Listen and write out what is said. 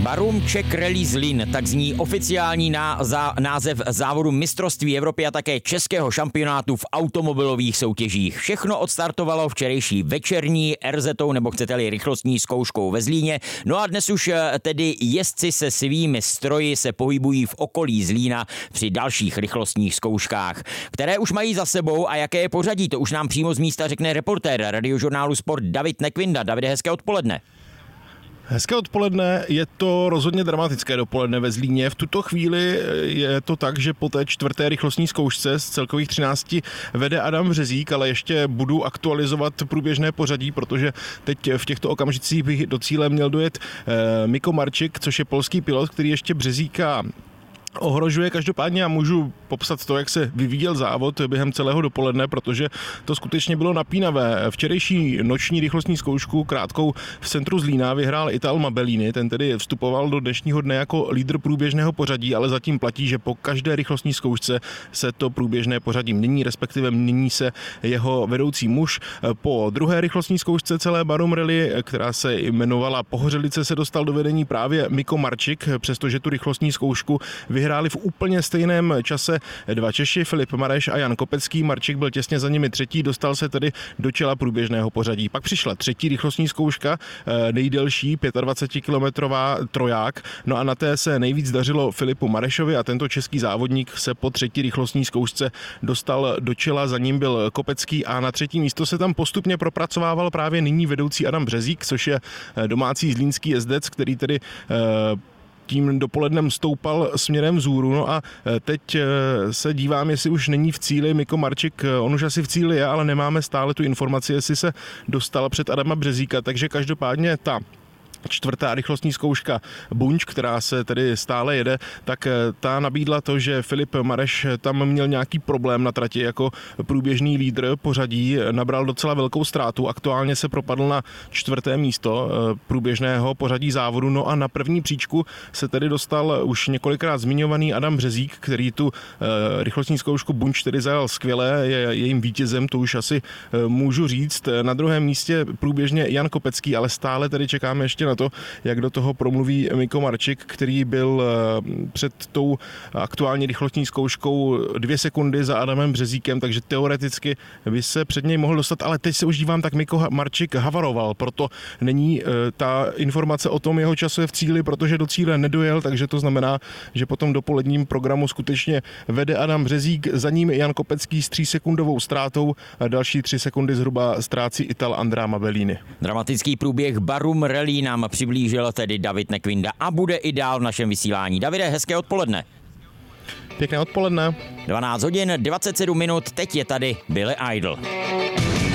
Barum Czech Rally Zlín, tak zní oficiální název závodu mistrovství Evropy a také českého šampionátu v automobilových soutěžích. Všechno odstartovalo včerejší večerní RZ-tou, nebo chcete-li rychlostní zkouškou ve Zlíně. No a dnes už tedy jezdci se svými stroji se pohybují v okolí Zlína při dalších rychlostních zkouškách, které už mají za sebou a jaké je pořadí, to už nám přímo z místa řekne reportér Radiožurnálu Sport David Nekvinda. Davide, hezké odpoledne. Hezké odpoledne, je to rozhodně dramatické dopoledne ve Zlíně. V tuto chvíli je to tak, že po té čtvrté rychlostní zkoušce z celkových 13 vede Adam Březík, ale ještě budu aktualizovat průběžné pořadí, protože teď v těchto okamžicích bych do cíle měl dojet Miko Marčik, což je polský pilot, který ještě Březíka ohrožuje. Každopádně já můžu popsat to, jak se vyvíjel závod během celého dopoledne, protože to skutečně bylo napínavé. Včerejší noční rychlostní zkoušku krátkou v centru Zlína vyhrál Ital Mabellini, ten tedy vstupoval do dnešního dne jako lídr průběžného pořadí, ale zatím platí, že po každé rychlostní zkoušce se to průběžné pořadí mění, respektive mění se jeho vedoucí muž. Po druhé rychlostní zkoušce celé Barum Rally, která se jmenovala Pohořelice, se dostal do vedení právě Miko Marčik, přestože tu rychlostní zkoušku vyhráli v úplně stejném čase dva Češi, Filip Mareš a Jan Kopecký. Marčik byl těsně za nimi třetí, dostal se tedy do čela průběžného pořadí. Pak přišla třetí rychlostní zkouška, nejdelší 25-kilometrová troják, no a na té se nejvíc dařilo Filipu Marešovi a tento český závodník se po třetí rychlostní zkoušce dostal do čela, za ním byl Kopecký a na třetí místo se tam postupně propracovával právě nyní vedoucí Adam Březík, což je domácí zlínský jezdec, který tedy tím dopolednem stoupal směrem vzhůru. No a teď se dívám, jestli už není v cíli Miko Marčik. On už asi v cíli je, ale nemáme stále tu informaci, jestli se dostal před Adama Březíka, takže každopádně ta čtvrtá rychlostní zkouška Bunč, která se tedy stále jede, tak ta nabídla to, že Filip Mareš tam měl nějaký problém na trati jako průběžný lídr pořadí, nabral docela velkou ztrátu, aktuálně se propadl na čtvrté místo průběžného pořadí závodu, no a na první příčku se tedy dostal už několikrát zmiňovaný Adam Březík, který tu rychlostní zkoušku Bunč tedy zajal skvěle, je jejím vítězem, to už asi můžu říct. Na druhém místě průběžně Jan Kopecký, ale stále tedy čekáme ještě na to, jak do toho promluví Miko Marčik, který byl před tou aktuální rychlostní zkouškou 2 sekundy za Adamem Březíkem, takže teoreticky by se před něj mohl dostat, ale teď se už dívám, tak Miko Marčik havaroval, proto není ta informace o tom jeho čase v cíli, protože do cíle nedojel, takže to znamená, že po tom dopoledním programu skutečně vede Adam Březík, za ním Jan Kopecký s 3sekundovou ztrátou a další 3 sekundy zhruba ztrácí Ital Andrea Mabellini. Dramatický průběh Barum Rally nám přiblížil tedy David Nekvinda a bude i dál v našem vysílání. Davide, hezké odpoledne. Pěkné odpoledne. 12 hodin, 27 minut, teď je tady Billy Idol.